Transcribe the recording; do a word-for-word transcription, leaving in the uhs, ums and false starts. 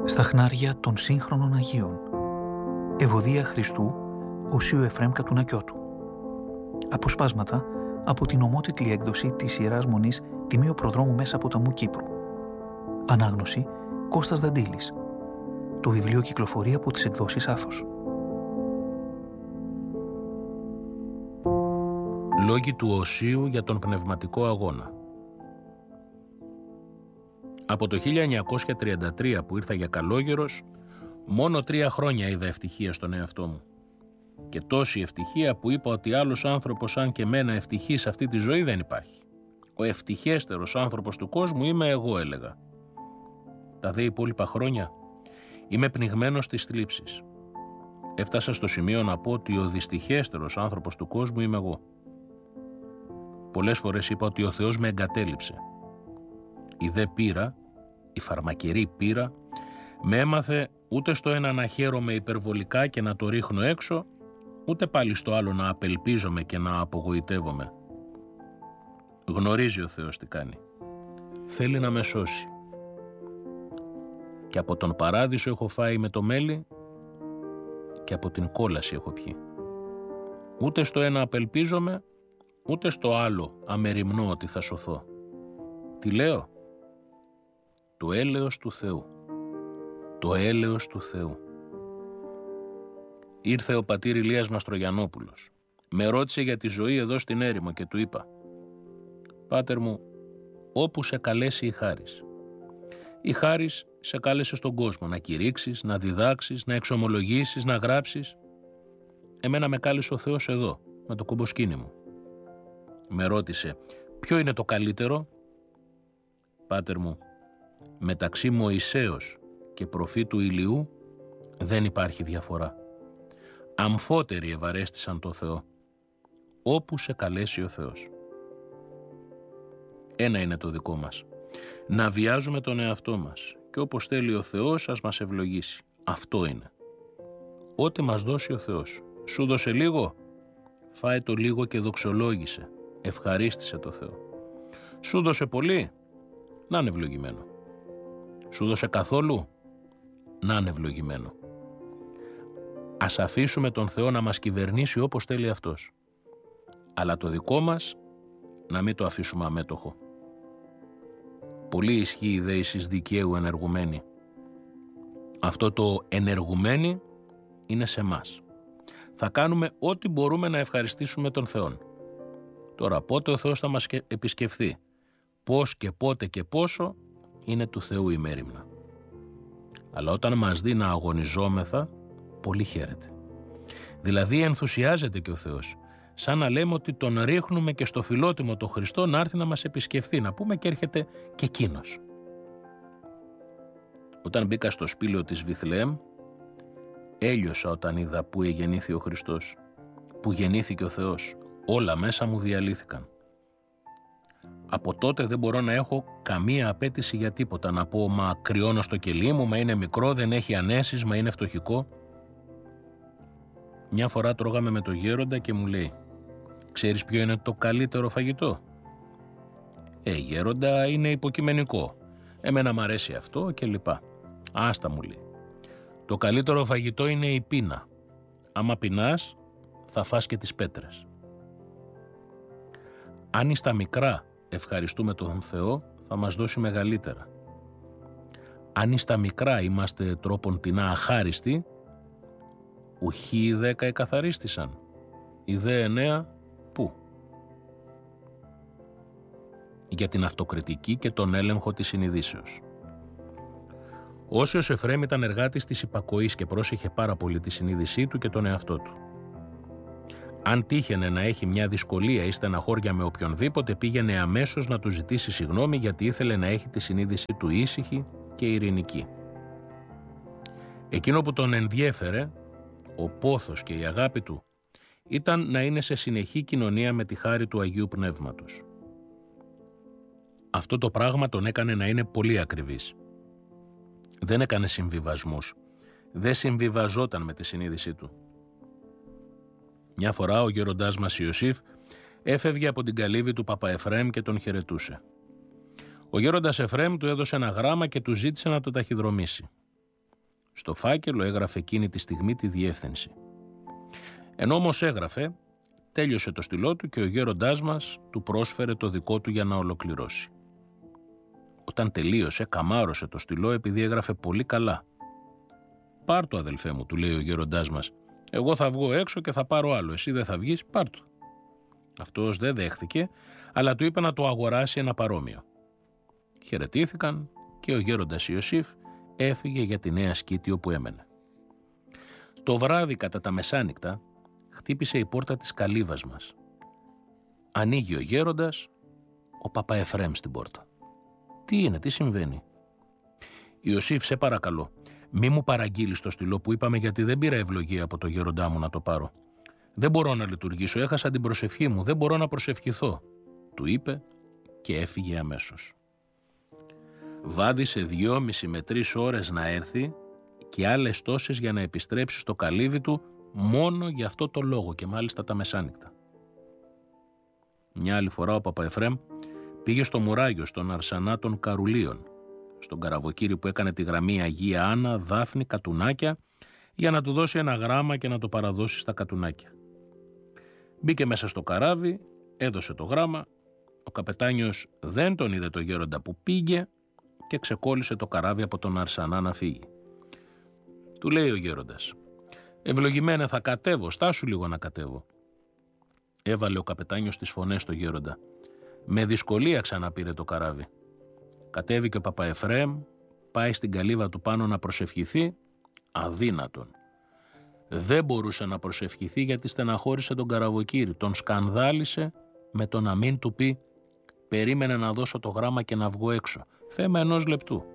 στα χνάρια των σύγχρονων Αγίων. Ευωδία Χριστού, Οσίου Εφραίμ Κατουνακιώτου. Αποσπάσματα από την ομότιτλη έκδοση της Ιεράς Μονής Τιμίου Προδρόμου Μέσα Ποταμού Κύπρου. Ανάγνωση Κώστας Δαντήλης. Το βιβλίο κυκλοφορεί από τις εκδόσεις Άθος. Λόγοι του Οσίου για τον πνευματικό αγώνα. Από το χίλια εννιακόσια τριάντα τρία που ήρθα για καλόγερος, μόνο τρία χρόνια είδα ευτυχία στον εαυτό μου. Και τόση ευτυχία που είπα ότι άλλος άνθρωπος σαν και μένα ευτυχής σε αυτή τη ζωή δεν υπάρχει. Ο ευτυχέστερος άνθρωπος του κόσμου είμαι εγώ, έλεγα. Τα δε υπόλοιπα χρόνια είμαι πνιγμένος στις θλίψεις. Έφτασα στο σημείο να πω ότι ο δυστυχέστερος άνθρωπος του κόσμου είμαι εγώ. Πολλές φορές είπα ότι ο Θεός με εγκατέλειψε. Η δε πείρα, η φαρμακερή πείρα, με έμαθε ούτε στο ένα να χαίρομαι υπερβολικά και να το ρίχνω έξω, ούτε πάλι στο άλλο να απελπίζομαι και να απογοητεύομαι. Γνωρίζει ο Θεός τι κάνει. Θέλει να με σώσει. Και από τον παράδεισο έχω φάει με το μέλι και από την κόλαση έχω πιει. Ούτε στο ένα απελπίζομαι, ούτε στο άλλο αμεριμνώ ότι θα σωθώ. Τι λέω? Το έλεος του Θεού. Το έλεος του Θεού. Ήρθε ο πατήρ Ηλίας Μαστρογιαννόπουλος. Με ρώτησε για τη ζωή εδώ στην έρημο και του είπα: «Πάτερ μου, όπου σε καλέσει η χάρις. Η χάρις σε κάλεσε στον κόσμο να κηρύξεις, να διδάξεις, να εξομολογήσεις, να γράψεις. Εμένα με κάλεσε ο Θεός εδώ, με το κομποσκήνι μου». Με ρώτησε: «Ποιο είναι το καλύτερο?» «Πάτερ μου, μεταξύ Μωυσέως και προφήτου Ηλιού δεν υπάρχει διαφορά. Αμφότεροι ευαρέστησαν το Θεό. Όπου σε καλέσει ο Θεός». Ένα είναι το δικό μας. Να βιάζουμε τον εαυτό μας και όπως θέλει ο Θεός ας μας ευλογήσει. Αυτό είναι. Ό,τι μας δώσει ο Θεός. Σου δώσε λίγο, φάε το λίγο και δοξολόγησε. Ευχαρίστησε το Θεό. Σου δώσε πολύ, να είναι ευλογημένο. Σου δώσε καθόλου, να είναι ευλογημένο. Ας αφήσουμε τον Θεό να μας κυβερνήσει όπως θέλει Αυτός. Αλλά το δικό μας να μην το αφήσουμε αμέτωχο. Πολύ ισχύει η δέησης δικαίου ενεργουμένη. Αυτό το ενεργουμένη είναι σε μας. Θα κάνουμε ό,τι μπορούμε να ευχαριστήσουμε τον Θεό. Τώρα πότε ο Θεός θα μας επισκεφθεί, πώς και πότε και πόσο, είναι του Θεού η μέριμνα. Αλλά όταν μας δει να αγωνιζόμεθα, πολύ χαίρεται. Δηλαδή ενθουσιάζεται και ο Θεός, σαν να λέμε ότι τον ρίχνουμε και στο φιλότιμο το Χριστό να έρθει να μας επισκεφθεί, να πούμε και έρχεται και εκείνος. Όταν μπήκα στο σπήλαιο της Βιθλεέμ, έλειωσα όταν είδα που εγεννήθη ο Χριστός, που γεννήθηκε ο Θεός. Όλα μέσα μου διαλύθηκαν. Από τότε δεν μπορώ να έχω καμία απέτηση για τίποτα, να πω «μα κρυώνω στο κελί μου, μα είναι μικρό, δεν έχει ανέσεις, μα είναι φτωχικό». Μια φορά τρώγαμε με το γέροντα και μου λέει: «Ξέρεις ποιο είναι το καλύτερο φαγητό?» «Ε, γέροντα, είναι υποκειμενικό. Εμένα μ' αρέσει αυτό και λοιπά». «Άστα», μου λέει. «Το καλύτερο φαγητό είναι η πείνα. Άμα πεινάς, θα φας και τις πέτρες». Αν στα μικρά ευχαριστούμε τον Θεό, θα μας δώσει μεγαλύτερα. Αν στα μικρά είμαστε τρόπον τεινά αχάριστοι, ουχή οι δέκα εκαθαρίστησαν, οι δε εννέα πού? Για την αυτοκριτική και τον έλεγχο της συνειδήσεως. Όσιος Εφραίμ ήταν εργάτης της υπακοής και πρόσεχε πάρα πολύ τη συνείδησή του και τον εαυτό του. Αν τύχαινε να έχει μια δυσκολία ή στεναχώρια με οποιονδήποτε, πήγαινε αμέσως να του ζητήσει συγγνώμη γιατί ήθελε να έχει τη συνείδησή του ήσυχη και ειρηνική. Εκείνο που τον ενδιέφερε, ο πόθος και η αγάπη του, ήταν να είναι σε συνεχή κοινωνία με τη χάρη του Αγίου Πνεύματος. Αυτό το πράγμα τον έκανε να είναι πολύ ακριβής. Δεν έκανε συμβιβασμούς. Δεν συμβιβαζόταν με τη συνείδησή του. Μια φορά ο γέροντάς μας Ιωσήφ έφευγε από την καλύβη του Παπα Εφραίμ και τον χαιρετούσε. Ο γέροντας Εφραίμ του έδωσε ένα γράμμα και του ζήτησε να το ταχυδρομήσει. Στο φάκελο έγραφε εκείνη τη στιγμή τη διεύθυνση. Ενώ όμως έγραφε, τέλειωσε το στυλό του και ο γέροντάς μας του πρόσφερε το δικό του για να ολοκληρώσει. Όταν τελείωσε, καμάρωσε το στυλό επειδή έγραφε πολύ καλά. «Πάρ' το, αδελφέ μου», του λέει ο γέροντάς μας. «Εγώ θα βγω έξω και θα πάρω άλλο. Εσύ δεν θα βγεις, πάρ' το». Αυτός δεν δέχθηκε, αλλά του είπε να το αγοράσει ένα παρόμοιο. Χαιρετήθηκαν και ο γέροντας Ιωσήφ έφυγε για τη νέα σκήτη όπου έμενε. Το βράδυ κατά τα μεσάνυχτα χτύπησε η πόρτα της καλύβας μας. Ανοίγει ο γέροντας, ο Παπα Εφραίμ στην πόρτα. «Τι είναι, τι συμβαίνει?» «Ιωσήφ, σε παρακαλώ, μη μου παραγγείλεις το στυλό που είπαμε, γιατί δεν πήρα ευλογία από το γέροντά μου να το πάρω. Δεν μπορώ να λειτουργήσω, έχασα την προσευχή μου, δεν μπορώ να προσευχηθώ», του είπε και έφυγε αμέσως. Βάδισε δυόμιση με τρεις ώρες να έρθει και άλλες τόσες για να επιστρέψει στο καλύβι του μόνο για αυτό το λόγο, και μάλιστα τα μεσάνυχτα. Μια άλλη φορά ο Παπα Εφραίμ πήγε στο Μουράγιο, στον Αρσανά των Καρουλίων, στον καραβοκύρη που έκανε τη γραμμή Αγία Άννα, Δάφνη, Κατουνάκια, για να του δώσει ένα γράμμα και να το παραδώσει στα κατουνάκια. Μπήκε μέσα στο καράβι, έδωσε το γράμμα, ο καπετάνιος δεν τον είδε το γέροντα που πήγε και ξεκόλλησε το καράβι από τον Αρσανά να φύγει. Του λέει ο γέροντας: «Ευλογημένε, θα κατέβω, στάσου λίγο να κατέβω». Έβαλε ο καπετάνιος τις φωνές στο γέροντα. Με δυσκολία ξαναπήρε το καράβι. Κατέβηκε ο Παπα Εφραίμ, πάει στην καλύβα του πάνω να προσευχηθεί, αδύνατον. Δεν μπορούσε να προσευχηθεί γιατί στεναχώρησε τον καραβοκύρη, τον σκανδάλισε με το να μην του πει «Περίμενε να δώσω το γράμμα και να βγω έξω. Θέμα ενός λεπτού».